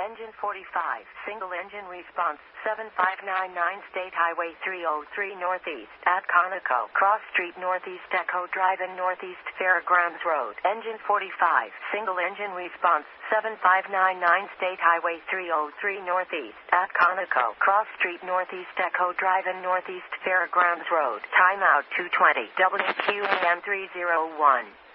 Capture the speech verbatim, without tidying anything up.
Engine forty-five, single engine response, seven five nine nine State Highway three oh three Northeast, at Conoco, Cross Street Northeast, Echo Drive and Northeast Fairgrounds Road. Engine forty-five, single engine response, seven five nine nine State Highway three oh three Northeast, at Conoco, Cross Street Northeast, Echo Drive and Northeast Fairgrounds Road. Timeout two twenty, W Q A M three oh one.